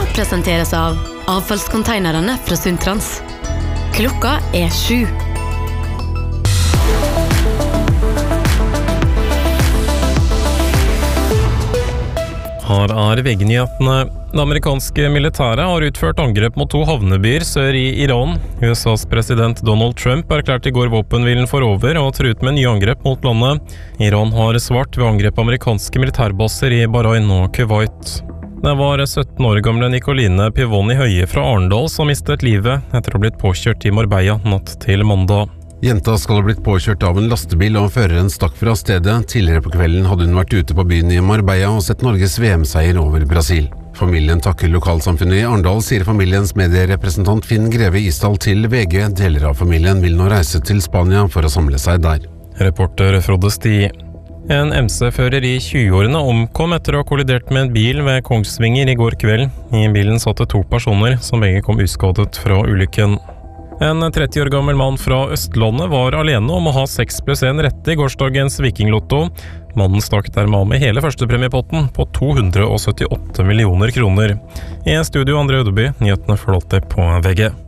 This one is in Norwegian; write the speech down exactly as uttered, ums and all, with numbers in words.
presenteres av avfallskonteinerne fra Sundtrans. Klokka er sju. Her er V G-nyhetene. Det amerikanske militæret har utført angrep mot to havnebyer sør i Iran. U S A's president Donald Trump erklærte i går våpenhvilen for over og truet med nye angrep mot landet. Iran har svart ved angrep amerikanske militærbasser i Bahrain og Kuwait. Det var sytten år gamle Nicoline Pivoni Høie fra Arendal som mistet livet etter å ha blitt påkjørt i Marbella natt til mandag. Jenta skal ha blitt påkjørt av en lastebil og føreren stakk fra stedet. Tidligere på kvelden hadde hun vært ute på byen i Marbella og sett Norges V M-seier over Brasil. Familien takker lokalsamfunnet i Arendal, sier familiens medierepresentant Finn Greve Isdal til V G. Deler av familien vil nå reise til Spania for å samle seg der. Reporter Frode Sti. En M C-fører i tjueårene omkom etter å ha kollidert med en bil ved Kongsvinger i går kveld. I bilen satt to personer som begge kom uskadet fra ulykken. En tretti år gammel mann fra Østlandet var alene om å ha seks pluss en rette i gårsdagens Vikinglotto. Mannen stakk dermed av med hele førstepremiepotten på to hundre syttiåtte millioner kroner. I studio Andre Ødeby, nyhetene forlatte på V G.